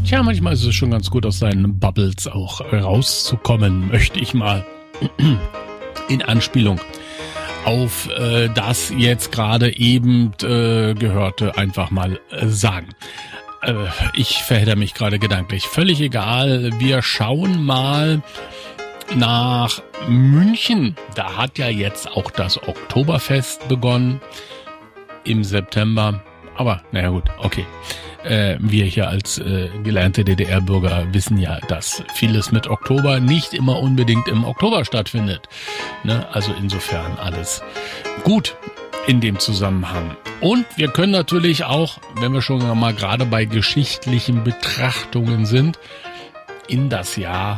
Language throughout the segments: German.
Tja, manchmal ist es schon ganz gut, aus seinen Bubbles auch rauszukommen, möchte ich mal in Anspielung auf das jetzt gerade eben Gehörte einfach mal sagen. Ich verhedder mich gerade gedanklich. Völlig egal, wir schauen mal nach München. Da hat ja jetzt auch das Oktoberfest begonnen im September. Aber naja gut, okay. Wir hier als gelernte DDR-Bürger wissen ja, dass vieles mit Oktober nicht immer unbedingt im Oktober stattfindet. Ne? Also insofern alles gut in dem Zusammenhang. Und wir können natürlich auch, wenn wir schon mal gerade bei geschichtlichen Betrachtungen sind, in das Jahr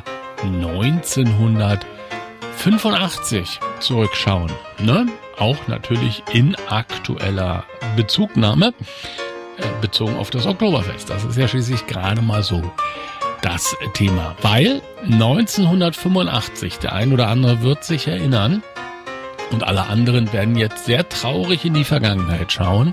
1985 zurückschauen. Ne? Auch natürlich in aktueller Bezugnahme, bezogen auf das Oktoberfest. Das ist ja schließlich gerade mal so das Thema. Weil 1985, der ein oder andere wird sich erinnern, und alle anderen werden jetzt sehr traurig in die Vergangenheit schauen.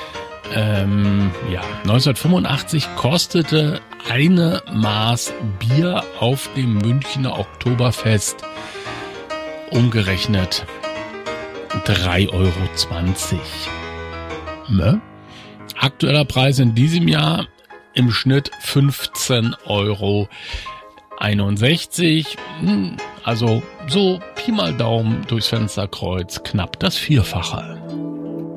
1985 kostete eine Maß Bier auf dem Münchner Oktoberfest umgerechnet 3,20 €. Ne? Aktueller Preis in diesem Jahr im Schnitt 15,61 €. Also so Pi mal Daumen durchs Fensterkreuz knapp das Vierfache.